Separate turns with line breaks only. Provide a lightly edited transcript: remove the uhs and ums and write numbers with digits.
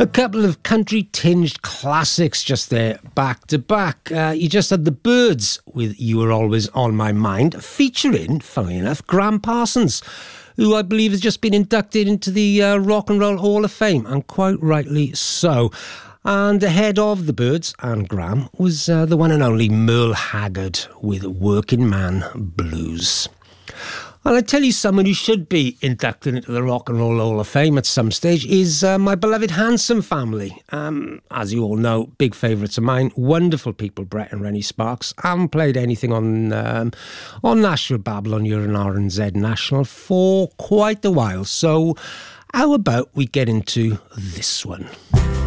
A couple of country-tinged classics just there, back to back. You just had The Byrds with You Were Always On My Mind, featuring, funnily enough, Graham Parsons, who I believe has just been inducted into the Rock and Roll Hall of Fame, and quite rightly so. And ahead of The Byrds and Graham was the one and only Merle Haggard with Working Man Blues. And I tell you, someone who should be inducted into the Rock and Roll Hall of Fame at some stage is my beloved Hanson family. As you all know, big favourites of mine, wonderful people, Brett and Rennie Sparks. Haven't played anything on Nashville Babylon, you're an RNZ National for quite a while. So how about we get into this one?